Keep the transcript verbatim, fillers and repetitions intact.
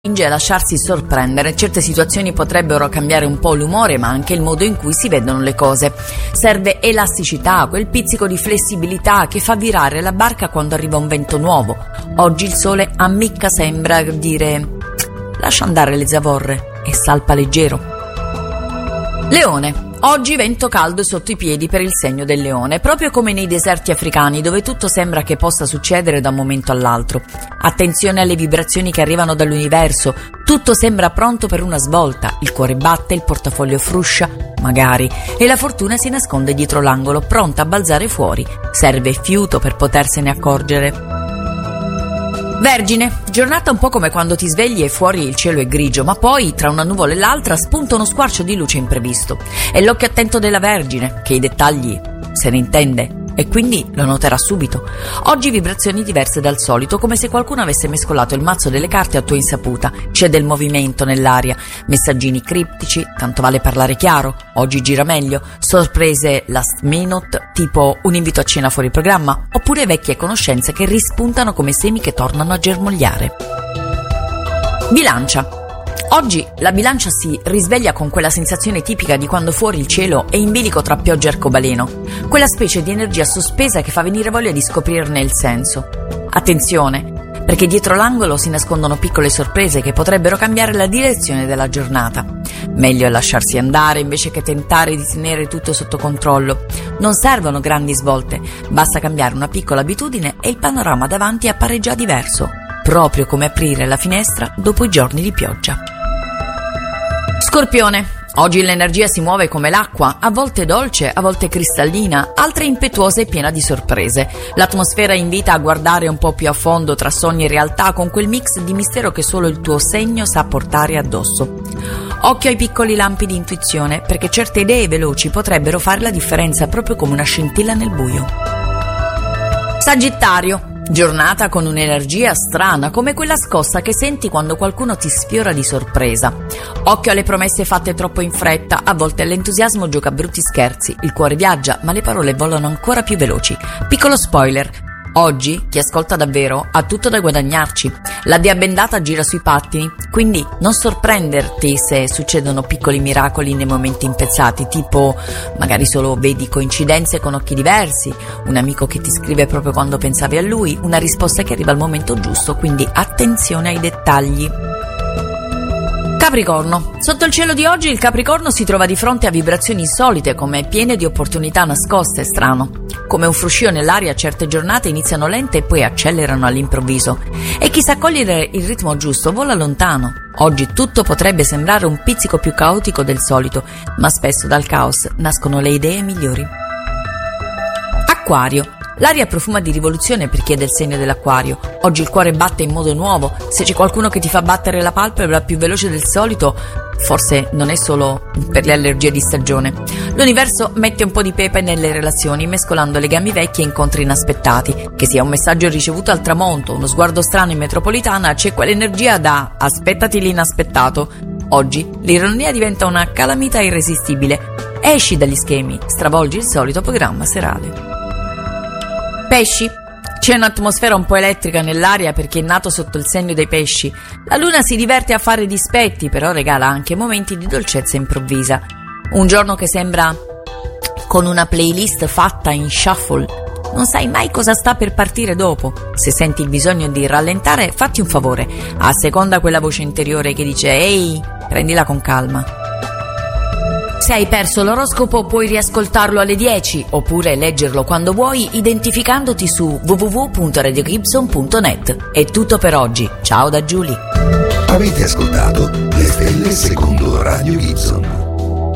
spinge a lasciarsi sorprendere. Certe situazioni potrebbero cambiare un po' l'umore, ma anche il modo in cui si vedono le cose. Serve elasticità, quel pizzico di flessibilità che fa virare la barca quando arriva un vento nuovo. Oggi il sole ammicca, sembra dire: lascia andare le zavorre e salpa leggero. Leone. Oggi vento caldo sotto i piedi per il segno del leone, proprio come nei deserti africani dove tutto sembra che possa succedere da un momento all'altro. Attenzione alle vibrazioni che arrivano dall'universo, tutto sembra pronto per una svolta, il cuore batte, il portafoglio fruscia, magari, e la fortuna si nasconde dietro l'angolo, pronta a balzare fuori. Serve fiuto per potersene accorgere. Vergine, giornata un po' come quando ti svegli e fuori il cielo è grigio, ma poi tra una nuvola e l'altra spunta uno squarcio di luce imprevisto. È l'occhio attento della Vergine, che i dettagli se ne intende e quindi lo noterà subito. Oggi vibrazioni diverse dal solito, come se qualcuno avesse mescolato il mazzo delle carte a tua insaputa. C'è del movimento nell'aria, messaggini criptici, tanto vale parlare chiaro, oggi gira meglio, sorprese last minute, tipo un invito a cena fuori programma, oppure vecchie conoscenze che rispuntano come semi che tornano a germogliare. Bilancia. Oggi la bilancia si risveglia con quella sensazione tipica di quando fuori il cielo è in bilico tra pioggia e arcobaleno, quella specie di energia sospesa che fa venire voglia di scoprirne il senso. Attenzione, perché dietro l'angolo si nascondono piccole sorprese che potrebbero cambiare la direzione della giornata. Meglio è lasciarsi andare invece che tentare di tenere tutto sotto controllo. Non servono grandi svolte, basta cambiare una piccola abitudine e il panorama davanti appare già diverso, proprio come aprire la finestra dopo i giorni di pioggia. Scorpione. Oggi l'energia si muove come l'acqua, a volte dolce, a volte cristallina, altre impetuosa e piena di sorprese. L'atmosfera invita a guardare un po' più a fondo tra sogni e realtà, con quel mix di mistero che solo il tuo segno sa portare addosso. Occhio ai piccoli lampi di intuizione, perché certe idee veloci potrebbero fare la differenza proprio come una scintilla nel buio. Sagittario. Giornata con un'energia strana, come quella scossa che senti quando qualcuno ti sfiora di sorpresa. Occhio alle promesse fatte troppo in fretta, a volte l'entusiasmo gioca brutti scherzi, il cuore viaggia, ma le parole volano ancora più veloci. Piccolo spoiler: oggi chi ascolta davvero ha tutto da guadagnarci. La dea bendata gira sui pattini, quindi non sorprenderti se succedono piccoli miracoli nei momenti impezzati, tipo magari solo vedi coincidenze con occhi diversi, un amico che ti scrive proprio quando pensavi a lui, una risposta che arriva al momento giusto, quindi attenzione ai dettagli. Capricorno. Sotto il cielo di oggi il Capricorno si trova di fronte a vibrazioni insolite, come piene di opportunità nascoste. Strano. Come un fruscio nell'aria, certe giornate iniziano lente e poi accelerano all'improvviso. E chi sa cogliere il ritmo giusto vola lontano. Oggi tutto potrebbe sembrare un pizzico più caotico del solito, ma spesso dal caos nascono le idee migliori. Acquario. L'aria profuma di rivoluzione per chi è del segno dell'Acquario. Oggi il cuore batte in modo nuovo. Se c'è qualcuno che ti fa battere la palpebra più veloce del solito, forse non è solo per le allergie di stagione. L'universo mette un po' di pepe nelle relazioni, mescolando legami vecchi e incontri inaspettati. Che sia un messaggio ricevuto al tramonto, uno sguardo strano in metropolitana, c'è quell'energia da aspettati l'inaspettato. Oggi l'ironia diventa una calamita irresistibile. Esci dagli schemi, stravolgi il solito programma serale. Pesci. C'è un'atmosfera un po' elettrica nell'aria per chi è nato sotto il segno dei pesci. La luna si diverte a fare dispetti, però regala anche momenti di dolcezza improvvisa. Un giorno che sembra con una playlist fatta in shuffle. Non sai mai cosa sta per partire dopo. Se senti il bisogno di rallentare, fatti un favore. Asseconda quella voce interiore che dice: ehi, prendila con calma. Se hai perso l'oroscopo puoi riascoltarlo alle dieci oppure leggerlo quando vuoi identificandoti su w w w punto radio gibson punto net. È tutto per oggi. Ciao da Giulia. Avete ascoltato Le Stelle secondo Radio Gibson.